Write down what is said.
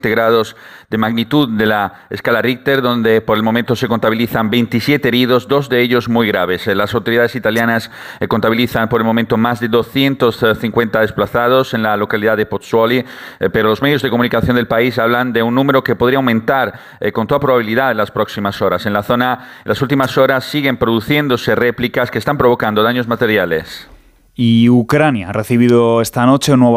grados de magnitud de la escala Richter, donde por el momento se contabilizan 27 heridos, 2 de ellos muy graves. Las autoridades italianas contabilizan por el momento más de 250 desplazados en la localidad de Pozzuoli, pero los medios de comunicación del país hablan de un número que podría aumentar con toda probabilidad en las próximas horas. En la zona, en las últimas horas siguen produciéndose réplicas que están provocando daños materiales. Y Ucrania ha recibido esta noche un nuevo